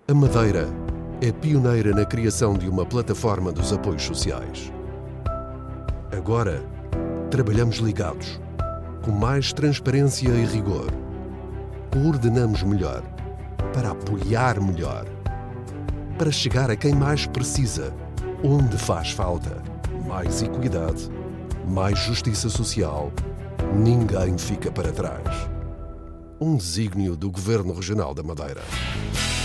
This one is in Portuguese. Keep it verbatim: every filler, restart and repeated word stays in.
A Madeira é pioneira na criação de uma plataforma dos apoios sociais. Agora, trabalhamos ligados, com mais transparência e rigor. Coordenamos melhor, para apoiar melhor, para chegar a quem mais precisa, onde faz falta. Mais equidade, mais justiça social, ninguém fica para trás. Um desígnio do Governo Regional da Madeira.